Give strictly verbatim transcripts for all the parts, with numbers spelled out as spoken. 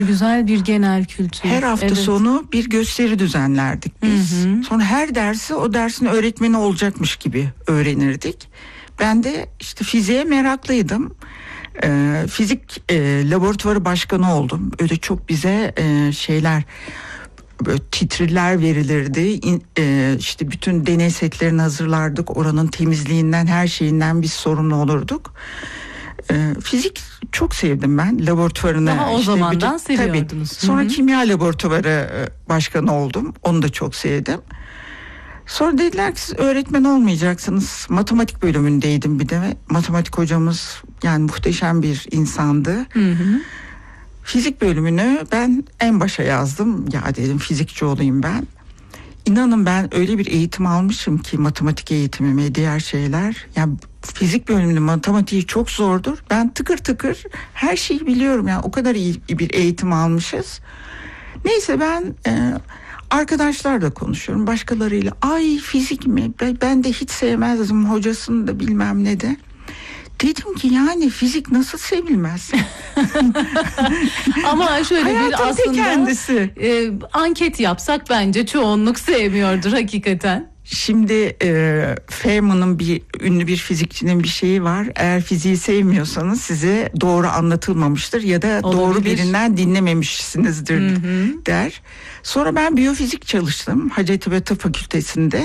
Güzel bir genel kültür. Her hafta evet. sonu bir gösteri düzenlerdik biz. Hı hı. Sonra her dersi o dersin öğretmeni olacakmış gibi öğrenirdik. Ben de işte fiziğe meraklıydım. Ee, fizik e, laboratuvarı başkanı oldum. Öyle çok bize e, şeyler, böyle titriller verilirdi. İn, e, işte bütün deney setlerini hazırlardık. Oranın temizliğinden, her şeyinden biz sorumlu olurduk. Ee, fizik çok sevdim ben, laboratuvarını. Daha o işte zamandan bütün, seviyordunuz. Tabii. Sonra Hı-hı. kimya laboratuvarı başkanı oldum. Onu da çok sevdim. Sonra dediler ki siz öğretmen olmayacaksınız. Matematik bölümündeydim bir de. Matematik hocamız yani muhteşem bir insandı. Hı hı. Fizik bölümünü ben en başa yazdım. Ya dedim fizikçi olayım ben. İnanın ben öyle bir eğitim almışım ki, matematik eğitimi ve diğer şeyler. Yani fizik bölümünün matematiği çok zordur. Ben tıkır tıkır her şeyi biliyorum. Yani o kadar iyi bir eğitim almışız. Neyse ben e, arkadaşlarla konuşuyorum. Başkalarıyla ay fizik mi? Ben de hiç sevmezdim, hocasını da bilmem ne de. Dedim ki yani fizik nasıl sevilmez? Ama şöyle hayatın bir aslında kendisi. E, anket yapsak bence çoğunluk sevmiyordur hakikaten. Şimdi e, Feynman'ın bir ünlü bir fizikçinin bir şeyi var. Eğer fiziği sevmiyorsanız size doğru anlatılmamıştır ya da olabilir, doğru birinden dinlememişsinizdir hı hı. der. Sonra ben biyofizik çalıştım Hacettepe Tıp Fakültesi'nde.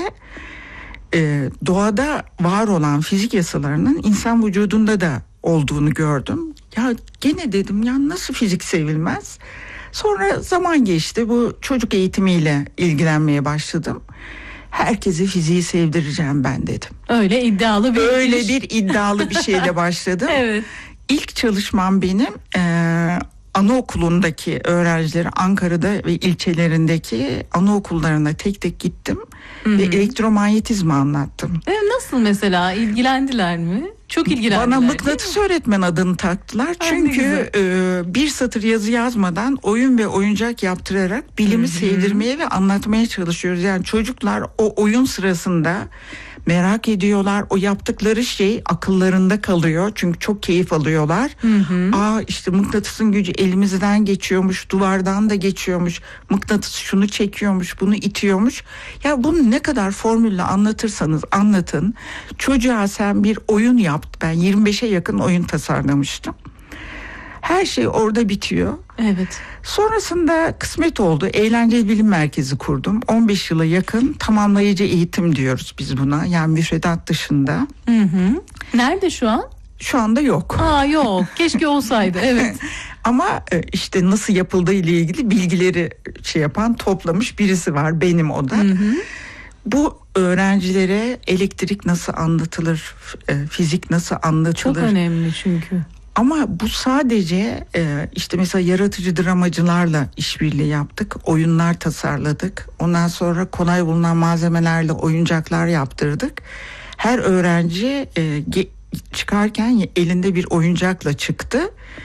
Ee, doğada var olan fizik yasalarının insan vücudunda da olduğunu gördüm. Ya gene dedim ya nasıl fizik sevilmez? Sonra zaman geçti, bu çocuk eğitimiyle ilgilenmeye başladım. Herkese fiziği sevdireceğim ben dedim. Öyle iddialı bir Öyle iş. bir iddialı bir şeyle başladım. Evet. İlk çalışmam benim e, anaokulundaki öğrencileri, Ankara'da ve ilçelerindeki anaokullarına tek tek gittim. Hı-hı. Ve elektromanyetizmi anlattım. E nasıl mesela, ilgilendiler mi? Çok ilgilendiler. Bana mıknatıs öğretmen adını taktılar. Ay, çünkü e, bir satır yazı yazmadan oyun ve oyuncak yaptırarak bilimi Hı-hı. sevdirmeye ve anlatmaya çalışıyoruz. Yani çocuklar o oyun sırasında merak ediyorlar. O yaptıkları şey akıllarında kalıyor. Çünkü çok keyif alıyorlar. Hı hı. Aa işte mıknatısın gücü elimizden geçiyormuş, duvardan da geçiyormuş. Mıknatıs şunu çekiyormuş, bunu itiyormuş. Ya bunu ne kadar formülle anlatırsanız anlatın. Çocuğa sen bir oyun yap. Ben yirmi beşe yakın oyun tasarlamıştım. Her şey orada bitiyor. Evet. Sonrasında kısmet oldu. Eğlenceli Bilim Merkezi kurdum. on beş yıla yakın tamamlayıcı eğitim diyoruz biz buna. Yani müfredat dışında. Hı hı. Nerede şu an? Şu anda yok. Aa yok. Keşke olsaydı. Evet. Ama işte nasıl yapıldığı ile ilgili bilgileri şey yapan, toplamış birisi var. Benim o da. Hı hı. Bu öğrencilere elektrik nasıl anlatılır, fizik nasıl anlatılır? Çok önemli çünkü. Ama bu sadece e, işte mesela yaratıcı dramacılarla işbirliği yaptık. Oyunlar tasarladık. Ondan sonra kolay bulunan malzemelerle oyuncaklar yaptırdık. Her öğrenci e, ge- çıkarken elinde bir oyuncakla çıktı.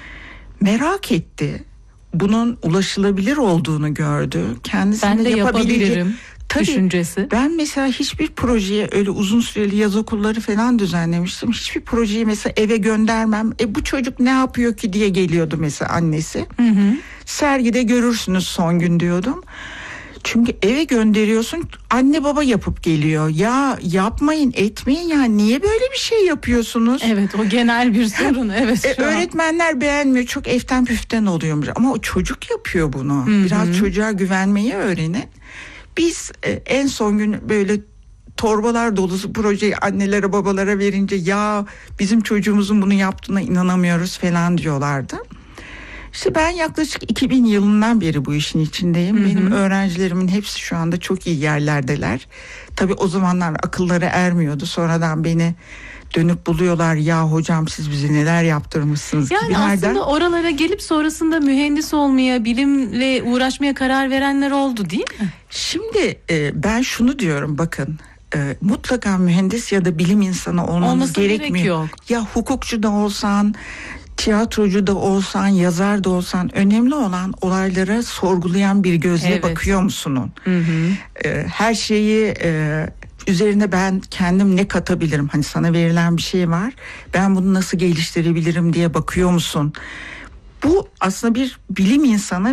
Merak etti. Bunun ulaşılabilir olduğunu gördü. Kendisini ben de yapabilirim. Tabii, düşüncesi. Ben mesela hiçbir projeye öyle uzun süreli yaz okulları falan düzenlemiştim. Hiçbir projeyi mesela eve göndermem. E bu çocuk ne yapıyor ki diye geliyordu mesela annesi. Hı hı. Sergide görürsünüz son gün diyordum. Çünkü eve gönderiyorsun, anne baba yapıp geliyor. Ya yapmayın, etmeyin ya, niye böyle bir şey yapıyorsunuz? Evet, o genel bir sorun. Evet. E, öğretmenler beğenmiyor, çok eften püften oluyormuş. Ama o çocuk yapıyor bunu. Hı-hı. Biraz çocuğa güvenmeyi öğrenin. Biz e, en son gün böyle torbalar dolusu projeyi annelere babalara verince ya bizim çocuğumuzun bunu yaptığına inanamıyoruz falan diyorlardı. İşte ben yaklaşık iki bin yılından beri bu işin içindeyim. Hı hı. Benim öğrencilerimin hepsi şu anda çok iyi yerlerdeler. Tabii o zamanlar akılları ermiyordu. Sonradan beni dönüp buluyorlar. Ya hocam siz bize neler yaptırmışsınız yani gibi. Aslında nereden? Oralara gelip sonrasında mühendis olmaya, bilimle uğraşmaya karar verenler oldu değil mi? Şimdi e, ben şunu diyorum, bakın. E, mutlaka mühendis ya da bilim insanı olmanız Olması gerekmiyor. gerek yok. Ya hukukçu da olsan, tiyatrocu da olsan, yazar da olsan, önemli olan olaylara sorgulayan bir gözle evet. bakıyor musunun? Hı hı. E, her şeyi e, üzerine ben kendim ne katabilirim? Hani sana verilen bir şey var. Ben bunu nasıl geliştirebilirim diye bakıyor musun? Bu aslında bir bilim insanı